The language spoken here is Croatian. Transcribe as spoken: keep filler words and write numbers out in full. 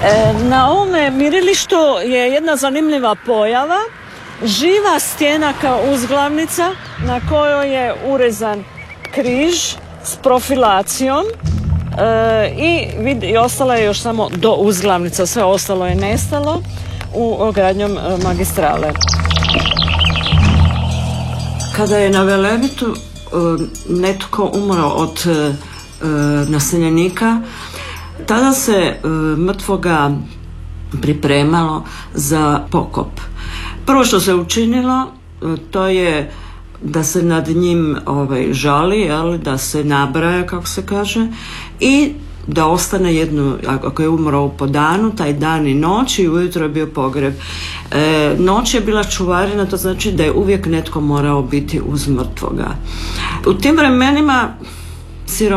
Na ovome mirilištu je jedna zanimljiva pojava. Živa stijena kao uzglavnica na kojoj je urezan križ s profilacijom e, i, vid, i ostala je još samo do uzglavnica. Sve ostalo je nestalo u gradnjom magistrale. Kada je na Velebitu e, netko umro od e, naseljenika, tada se e, mrtvoga pripremalo za pokop. Prvo što se učinilo, to je da se nad njim ovaj, žali, jel, da se nabraja, kako se kaže, i da ostane jednu, ako je umro po danu, taj dan i noć, i ujutro je bio pogreb. E, noć je bila čuvarina, to znači da je uvijek netko morao biti uz mrtvoga. U tim vremenima